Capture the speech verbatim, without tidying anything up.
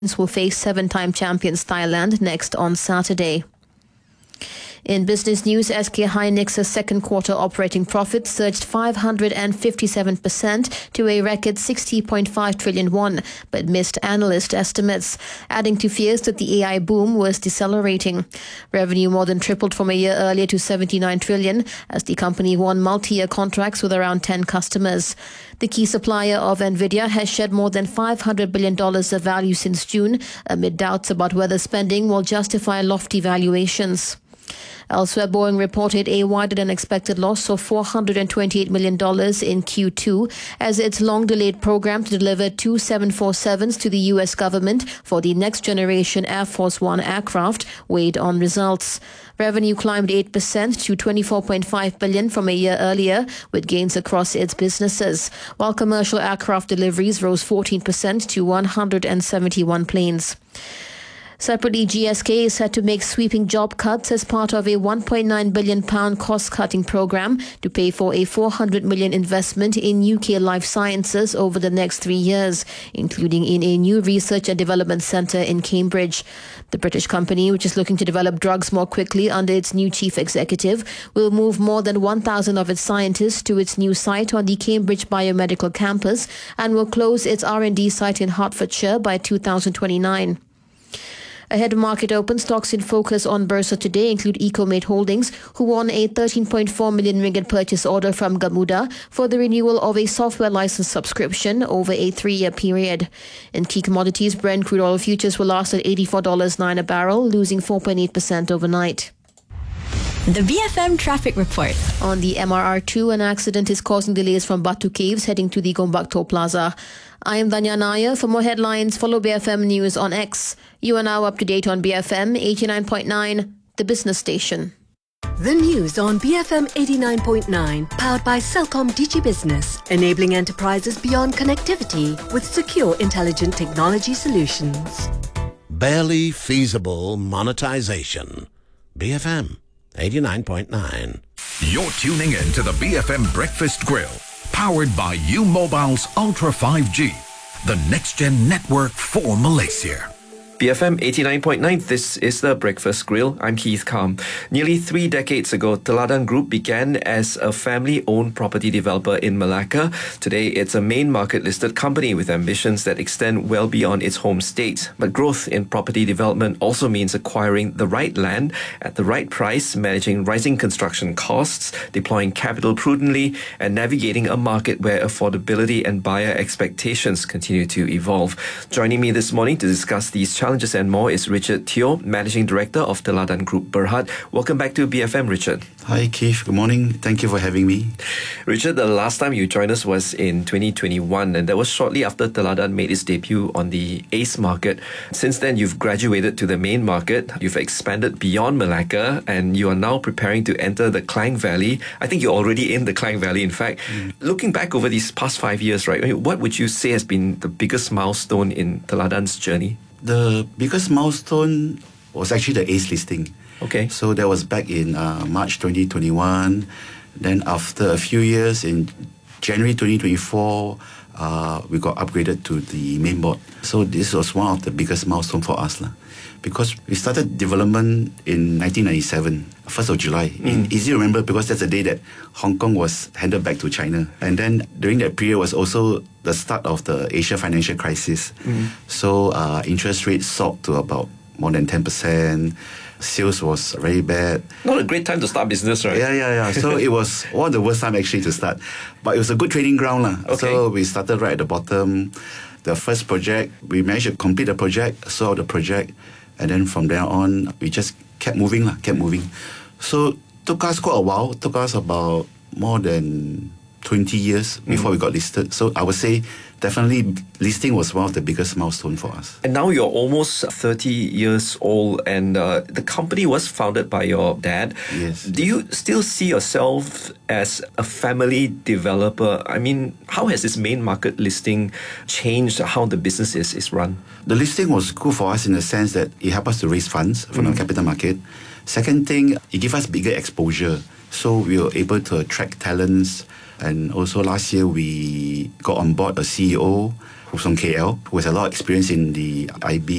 will face seven-time champions Thailand next on Saturday. In business news, S K Hynix's second quarter operating profit surged five hundred fifty-seven percent to a record sixty point five trillion won, but missed analyst estimates, adding to fears that the A I boom was decelerating. Revenue more than tripled from a year earlier to seventy-nine trillion as the company won multi-year contracts with around ten customers. The key supplier of Nvidia has shed more than five hundred billion dollars of value since June, amid doubts about whether spending will justify lofty valuations. Elsewhere, Boeing reported a wider-than-expected loss of four hundred twenty-eight million dollars in Q two as its long-delayed program to deliver two seven forty-sevens to the U S government for the next-generation Air Force One aircraft weighed on results. Revenue climbed eight percent to twenty-four point five billion dollars from a year earlier, with gains across its businesses, while commercial aircraft deliveries rose fourteen percent to one hundred seventy-one planes. Separately, G S K is set to make sweeping job cuts as part of a one point nine billion pounds cost-cutting program to pay for a four hundred million pounds investment in U K life sciences over the next three years, including in a new research and development centre in Cambridge. The British company, which is looking to develop drugs more quickly under its new chief executive, will move more than one thousand of its scientists to its new site on the Cambridge Biomedical Campus and will close its R and D site in Hertfordshire by two thousand twenty-nine. Ahead of market open, stocks in focus on Bursa today include Ecomate Holdings, who won a thirteen point four million ringgit purchase order from Gamuda for the renewal of a software license subscription over a three-year period. In key commodities, Brent crude oil futures were last at eighty-four dollars and nine cents a barrel, losing four point eight percent overnight. The B F M Traffic Report. On the M R R two, an accident is causing delays from Batu Caves heading to the Gombak Toll Plaza. I am Danya Naya. For more headlines, follow B F M News on X. You are now up to date on B F M eighty-nine point nine, the business station. The news on B F M eighty-nine point nine, powered by Celcom Digi Business, enabling enterprises beyond connectivity with secure, intelligent technology solutions. Barely feasible monetization. B F M eighty-nine point nine. You're tuning in to the B F M Breakfast Grill, powered by U Mobile's Ultra five G, the next-gen network for Malaysia. B F M eighty-nine point nine, this is the Breakfast Grill. I'm Keith Kam. Nearly three decades ago, Teladan Group began as a family-owned property developer in Malacca. Today, it's a main market-listed company with ambitions that extend well beyond its home state. But growth in property development also means acquiring the right land at the right price, managing rising construction costs, deploying capital prudently, and navigating a market where affordability and buyer expectations continue to evolve. Joining me this morning to discuss these challenges Challenges and more is Richard Teo, Managing Director of Teladan Group Berhad. Welcome back to B F M, Richard. Hi, Keith. Good morning. Thank you for having me. Richard, the last time you joined us was in twenty twenty-one, and that was shortly after Teladan made its debut on the A C E market. Since then, you've graduated to the main market, you've expanded beyond Malacca, and you are now preparing to enter the Klang Valley. I think you're already in the Klang Valley, in fact. Mm. Looking back over these past five years, right, what would you say has been the biggest milestone in Teladan's journey? The biggest milestone was actually the A C E listing. Okay. So that was back in uh, March twenty twenty-one. Then after a few years, in January twenty twenty-four, uh, we got upgraded to the main board. So this was one of the biggest milestones for us, lah. Because we started development in nineteen ninety-seven, first of July. Mm. Easy to remember because that's the day that Hong Kong was handed back to China. And then during that period was also the start of the Asia financial crisis. Mm. So uh, interest rates soared to about more than ten percent. Sales was very bad. Not a great time to start business, right? Yeah, yeah, yeah. So it was one of the worst time actually to start. But it was a good training ground. lah. Okay. So we started right at the bottom. The first project, we managed to complete the project, solve the project. And then from there on, we just kept moving, lah, kept moving. So took us quite a while. Took us about more than twenty years before mm. we got listed. So I would say definitely listing was one of the biggest milestone for us. And now you're almost thirty years old, and uh, the company was founded by your dad. Yes. Do you still see yourself as a family developer? I mean, how has this main market listing changed how the business is, is run? The listing was cool for us in the sense that it helped us to raise funds from mm. the capital market. Second thing, it gave us bigger exposure. So we were able to attract talents. And also last year, we got on board a C E O who's from K L, who has a lot of experience in the I B